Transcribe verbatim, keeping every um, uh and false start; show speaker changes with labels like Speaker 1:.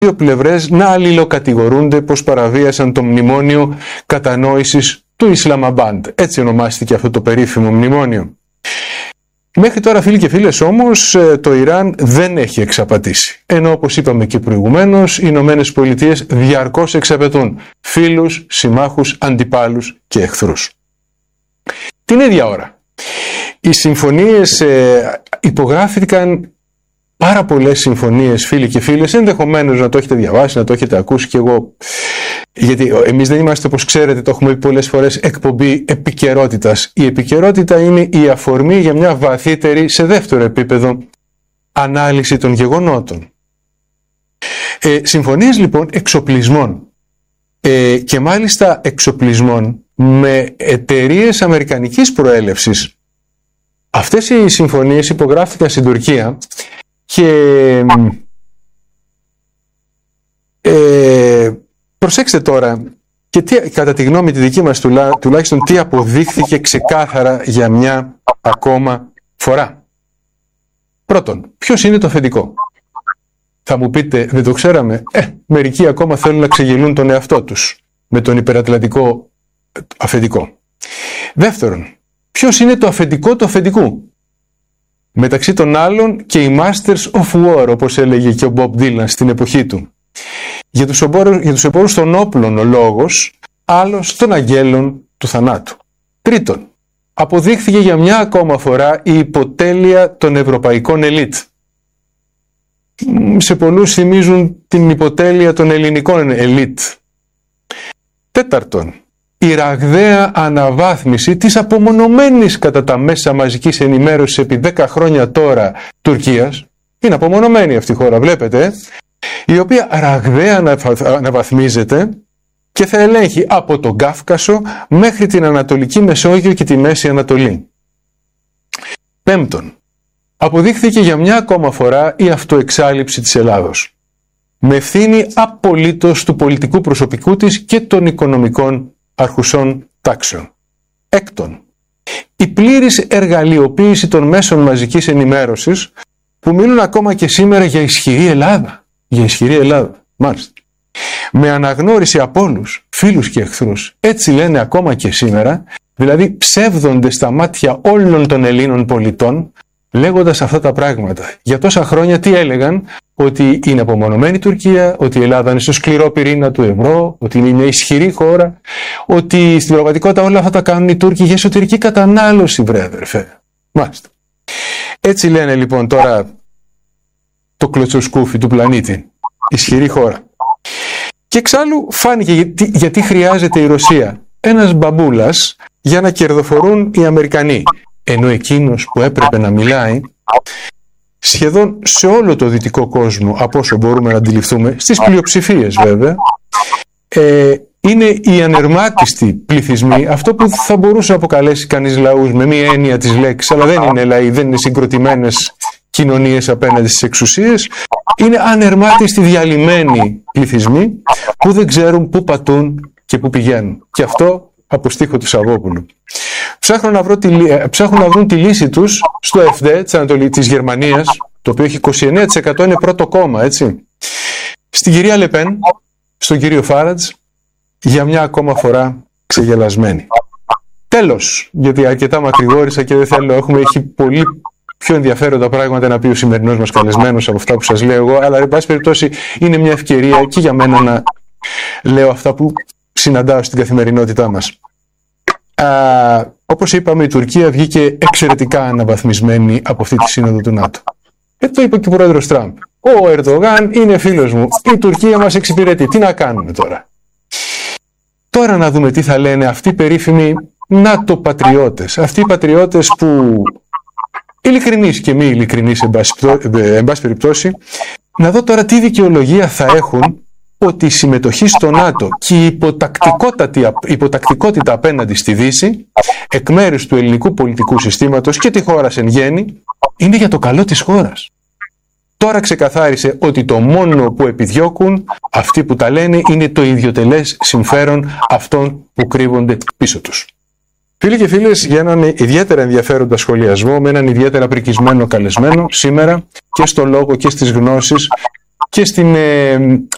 Speaker 1: δύο πλευρές να αλληλοκατηγορούνται πως παραβίασαν το μνημόνιο κατανόησης του Ισλαμαμπάντ. Έτσι ονομάστηκε αυτό το περίφημο μνημόνιο. Μέχρι τώρα, φίλοι και φίλες, όμως το Ιράν δεν έχει εξαπατήσει. Ενώ, όπως είπαμε και προηγουμένως, οι Ηνωμένες Πολιτείες διαρκώς εξαπατούν φίλους, συμμάχους, αντιπάλους και εχθρούς. Την ίδια ώρα, οι συμφωνίες ε, υπογράφηκαν, πάρα πολλές συμφωνίες, φίλοι και φίλες, ενδεχομένως να το έχετε διαβάσει, να το έχετε ακούσει κι εγώ, γιατί εμείς δεν είμαστε, όπως ξέρετε, το έχουμε πει πολλές φορές, εκπομπή επικαιρότητας. Η επικαιρότητα είναι η αφορμή για μια βαθύτερη, σε δεύτερο επίπεδο, ανάλυση των γεγονότων. Ε, συμφωνίες λοιπόν εξοπλισμών ε, και μάλιστα εξοπλισμών με εταιρείες αμερικανικής προέλευσης. Αυτές οι συμφωνίες υπογράφηκαν στην Τουρκία και ε, προσέξτε τώρα και τι, κατά τη γνώμη τη δική μας τουλά, τουλάχιστον τι αποδείχθηκε ξεκάθαρα για μια ακόμα φορά. Πρώτον, ποιος είναι το αφεντικό? Θα μου πείτε, δεν το ξέραμε? Ε, μερικοί ακόμα θέλουν να ξεγελούν τον εαυτό τους με τον υπερατλαντικό αφεντικό. Δεύτερον, ποιος είναι το αφεντικό του αφεντικού? Μεταξύ των άλλων και οι Masters of War, όπως έλεγε και ο Bob Dylan στην εποχή του. Για τους εμπόρους, για τους εμπόρους των όπλων ο λόγος, άλλος των αγγέλων του θανάτου. Τρίτον, αποδείχθηκε για μια ακόμα φορά η υποτέλεια των ευρωπαϊκών ελίτ. Σε πολλούς θυμίζουν την υποτέλεια των ελληνικών ελίτ. Τέταρτον, η ραγδαία αναβάθμιση της απομονωμένης κατά τα μέσα μαζικής ενημέρωσης επί δέκα χρόνια τώρα Τουρκίας. Είναι απομονωμένη αυτή η χώρα, βλέπετε, η οποία ραγδαία αναβαθμίζεται και θα ελέγχει από τον Κάφκασο μέχρι την Ανατολική Μεσόγειο και τη Μέση Ανατολή. Πέμπτον, αποδείχθηκε για μια ακόμα φορά η αυτοεξάλειψη της Ελλάδος, με ευθύνη απολύτως του πολιτικού προσωπικού της και των οικονομικών αρχουσών τάξεων. Έκτον, η πλήρης εργαλειοποίηση των μέσων μαζικής ενημέρωσης που μιλούν ακόμα και σήμερα για ισχυρή Ελλάδα. Για ισχυρή Ελλάδα, μάλιστα. Με αναγνώριση από όλους, φίλους και εχθρούς. Έτσι λένε ακόμα και σήμερα, δηλαδή ψεύδονται στα μάτια όλων των Ελλήνων πολιτών, λέγοντας αυτά τα πράγματα. Για τόσα χρόνια τι έλεγαν? Ότι είναι απομονωμένη η Τουρκία, ότι η Ελλάδα είναι στο σκληρό πυρήνα του ευρώ, ότι είναι μια ισχυρή χώρα, ότι στην πραγματικότητα όλα αυτά τα κάνουν οι Τούρκοι για εσωτερική κατανάλωση, βρε αδερφέ. Μάλιστα. Έτσι λένε λοιπόν τώρα το κλωτσοσκούφι του πλανήτη. Ισχυρή χώρα. Και εξάλλου φάνηκε γιατί, γιατί χρειάζεται η Ρωσία. Ένας μπαμπούλας για να κερδοφορούν οι Αμερικανοί. Ενώ εκείνος που έπρεπε να μιλάει σχεδόν σε όλο το δυτικό κόσμο, από όσο μπορούμε να αντιληφθούμε, στις πλειοψηφίες βέβαια, ε, είναι οι ανερμάτιστοι πληθυσμοί, αυτό που θα μπορούσε να αποκαλέσει κανείς λαούς με μία έννοια της λέξης, αλλά δεν είναι λαοί, δεν είναι συγκροτημένες κοινωνίες απέναντι στις εξουσίες, είναι ανερμάτιστοι διαλυμένοι πληθυσμοί που δεν ξέρουν πού πατούν και πού πηγαίνουν. Και αυτό από στίχο του Σαββόπουλου. Ψάχνουν να, βρω τη, ψάχνουν να βρουν τη λύση τους στο εφ ντι της, Ανατολή, της Γερμανίας, το οποίο έχει είκοσι εννέα τοις εκατό, είναι πρώτο κόμμα, έτσι. Στην κυρία Λεπέν, στον κύριο Φάραντζ, για μια ακόμα φορά ξεγελασμένη. Τέλος, γιατί αρκετά μακρηγόρησα και δεν θέλω, έχουμε, έχει πολύ πιο ενδιαφέροντα πράγματα να πει ο σημερινός μας καλεσμένος από αυτά που σας λέω εγώ, αλλά εν πάση περιπτώσει είναι μια ευκαιρία και για μένα να λέω αυτά που συναντάω στην καθημερινότητά μας. Α, όπως είπαμε, η Τουρκία βγήκε εξαιρετικά αναβαθμισμένη από αυτή τη σύνοδο του ΝΑΤΟ. Και το είπε και ο πρόεδρος Τραμπ. Ο Ερντογάν είναι φίλος μου. Η Τουρκία μας εξυπηρετεί. Τι να κάνουμε τώρα? Τώρα να δούμε τι θα λένε αυτοί οι περίφημοι ΝΑΤΟ-πατριώτες. Αυτοί οι πατριώτες που, ειλικρινείς και μη ειλικρινείς εν πάση περιπτώσει, να δω τώρα τι δικαιολογία θα έχουν ότι η συμμετοχή στο ΝΑΤΟ και η υποτακτικότητα, υποτακτικότητα απέναντι στη Δύση εκ μέρους του ελληνικού πολιτικού συστήματος και τη χώρα εν γέννη είναι για το καλό της χώρας. Τώρα ξεκαθάρισε ότι το μόνο που επιδιώκουν αυτοί που τα λένε είναι το ιδιωτελές συμφέρον αυτών που κρύβονται πίσω τους. Φίλοι και φίλες, για έναν ιδιαίτερα ενδιαφέροντα σχολιασμό με έναν ιδιαίτερα πρικισμένο καλεσμένο σήμερα και στο λόγο και στις γνώσεις και στην ε,